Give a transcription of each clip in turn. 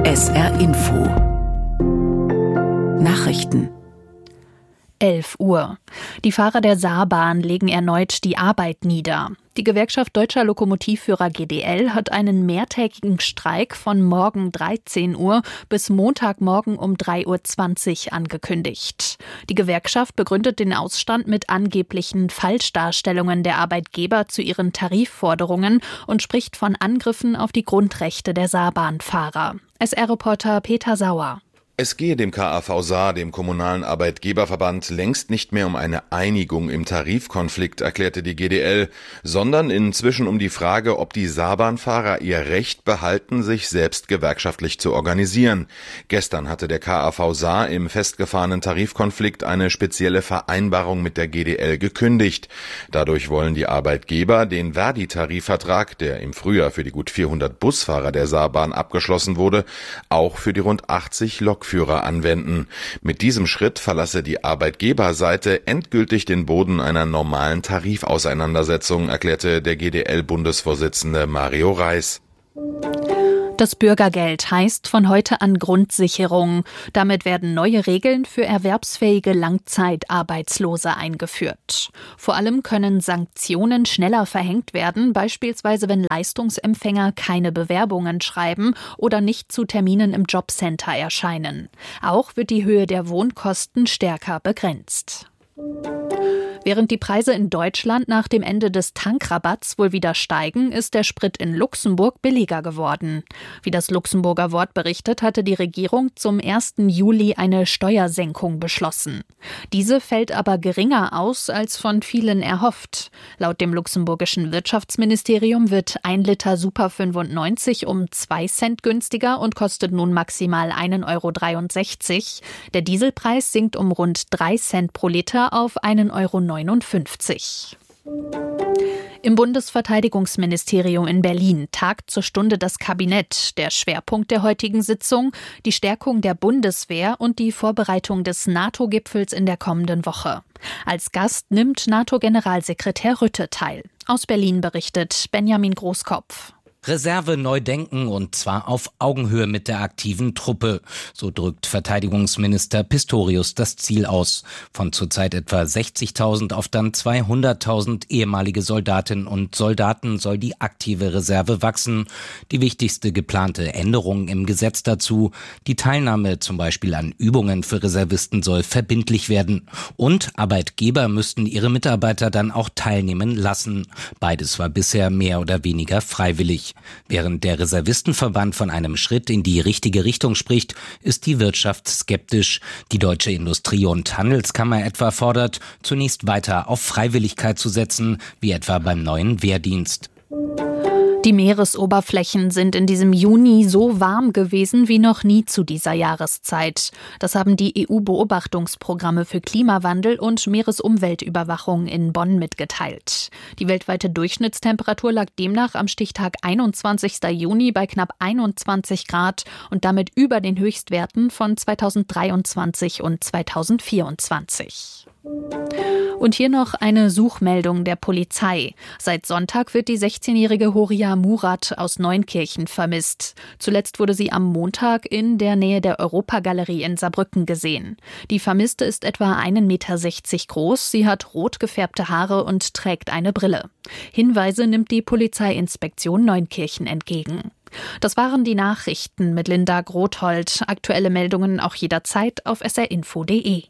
SR Info Nachrichten 11 Uhr. Die Fahrer der Saarbahn legen erneut die Arbeit nieder. Die Gewerkschaft Deutscher Lokomotivführer GDL hat einen mehrtägigen Streik von morgen 13 Uhr bis Montagmorgen um 3:20 Uhr angekündigt. Die Gewerkschaft begründet den Ausstand mit angeblichen Falschdarstellungen der Arbeitgeber zu ihren Tarifforderungen und spricht von Angriffen auf die Grundrechte der Saarbahnfahrer. SR-Reporter Peter Sauer. Es gehe dem KAV Saar, dem kommunalen Arbeitgeberverband, längst nicht mehr um eine Einigung im Tarifkonflikt, erklärte die GDL, sondern inzwischen um die Frage, ob die Saarbahnfahrer ihr Recht behalten, sich selbst gewerkschaftlich zu organisieren. Gestern hatte der KAV Saar im festgefahrenen Tarifkonflikt eine spezielle Vereinbarung mit der GDL gekündigt. Dadurch wollen die Arbeitgeber den Verdi-Tarifvertrag, der im Frühjahr für die gut 400 Busfahrer der Saarbahn abgeschlossen wurde, auch für die rund 80 Lokführer anwenden. Mit diesem Schritt verlasse die Arbeitgeberseite endgültig den Boden einer normalen Tarifauseinandersetzung, erklärte der GDL-Bundesvorsitzende Mario Reis. Das Bürgergeld heißt von heute an Grundsicherung. Damit werden neue Regeln für erwerbsfähige Langzeitarbeitslose eingeführt. Vor allem können Sanktionen schneller verhängt werden, beispielsweise wenn Leistungsempfänger keine Bewerbungen schreiben oder nicht zu Terminen im Jobcenter erscheinen. Auch wird die Höhe der Wohnkosten stärker begrenzt. Während die Preise in Deutschland nach dem Ende des Tankrabatts wohl wieder steigen, ist der Sprit in Luxemburg billiger geworden. Wie das Luxemburger Wort berichtet, hatte die Regierung zum 1. Juli eine Steuersenkung beschlossen. Diese fällt aber geringer aus als von vielen erhofft. Laut dem luxemburgischen Wirtschaftsministerium wird 1 Liter Super 95 um 2 Cent günstiger und kostet nun maximal 1,63 €. Der Dieselpreis sinkt um rund 3 Cent pro Liter auf 1,59 €. Im Bundesverteidigungsministerium in Berlin tagt zur Stunde das Kabinett. Der Schwerpunkt der heutigen Sitzung: die Stärkung der Bundeswehr und die Vorbereitung des NATO-Gipfels in der kommenden Woche. Als Gast nimmt NATO-Generalsekretär Rutte teil. Aus Berlin berichtet Benjamin Großkopf. Reserve neu denken und zwar auf Augenhöhe mit der aktiven Truppe. So drückt Verteidigungsminister Pistorius das Ziel aus. Von zurzeit etwa 60.000 auf dann 200.000 ehemalige Soldatinnen und Soldaten soll die aktive Reserve wachsen. Die wichtigste geplante Änderung im Gesetz dazu: die Teilnahme zum Beispiel an Übungen für Reservisten soll verbindlich werden. Und Arbeitgeber müssten ihre Mitarbeiter dann auch teilnehmen lassen. Beides war bisher mehr oder weniger freiwillig. Während der Reservistenverband von einem Schritt in die richtige Richtung spricht, ist die Wirtschaft skeptisch. Die Deutsche Industrie- und Handelskammer etwa fordert, zunächst weiter auf Freiwilligkeit zu setzen, wie etwa beim neuen Wehrdienst. Die Meeresoberflächen sind in diesem Juni so warm gewesen wie noch nie zu dieser Jahreszeit. Das haben die EU-Beobachtungsprogramme für Klimawandel und Meeresumweltüberwachung in Bonn mitgeteilt. Die weltweite Durchschnittstemperatur lag demnach am Stichtag 21. Juni bei knapp 21 Grad und damit über den Höchstwerten von 2023 und 2024. Und hier noch eine Suchmeldung der Polizei. Seit Sonntag wird die 16-jährige Horia Murat aus Neunkirchen vermisst. Zuletzt wurde sie am Montag in der Nähe der Europagalerie in Saarbrücken gesehen. Die Vermisste ist etwa 1,60 Meter groß, sie hat rot gefärbte Haare und trägt eine Brille. Hinweise nimmt die Polizeiinspektion Neunkirchen entgegen. Das waren die Nachrichten mit Linda Grothold. Aktuelle Meldungen auch jederzeit auf srinfo.de.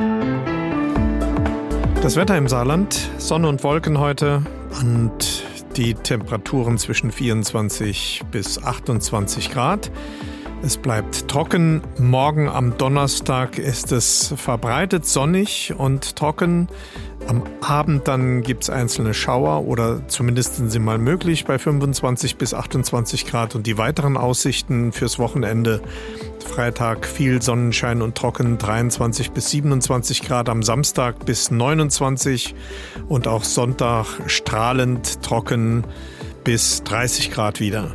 Das Wetter im Saarland: Sonne und Wolken heute und die Temperaturen zwischen 24 bis 28 Grad. Es bleibt trocken. Morgen am Donnerstag ist es verbreitet sonnig und trocken. Am Abend dann gibt es einzelne Schauer oder zumindest sind sie mal möglich bei 25 bis 28 Grad. Und die weiteren Aussichten fürs Wochenende: Freitag viel Sonnenschein und trocken, 23 bis 27 Grad, am Samstag bis 29 und auch Sonntag strahlend trocken bis 30 Grad wieder.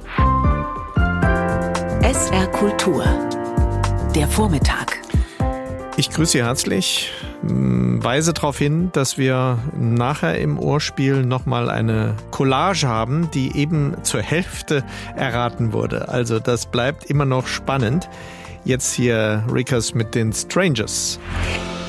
SR Kultur, der Vormittag. Ich grüße Sie herzlich weise darauf hin, dass wir nachher im Ohrspiel nochmal eine Collage haben, die eben zur Hälfte erraten wurde. Also das bleibt immer noch spannend. Jetzt hier Rickers mit den Strangers.